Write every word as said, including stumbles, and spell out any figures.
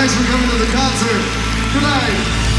Thanks for coming to the concert. Good night.